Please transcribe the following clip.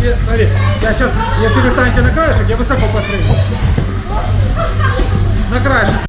И, смотри, я сейчас, если вы станете на краешек, я высоко подпрыгну. На краешек